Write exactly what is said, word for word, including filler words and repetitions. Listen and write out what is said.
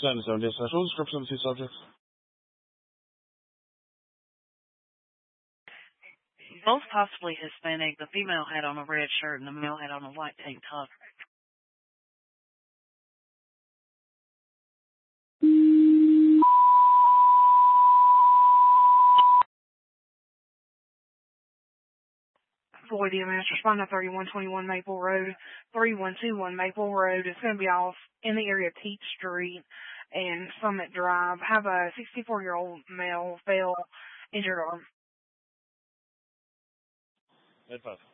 Send seven days. What description of the two subjects? Both possibly Hispanic. The female had on a red shirt and the male had on a white tank top. Floyd E M S, respond to thirty-one twenty-one Maple Road, three one two one Maple Road. It's going to be off in the area of Teach Street and Summit Drive. Have a sixty-four-year-old male fell injured arm. Head five.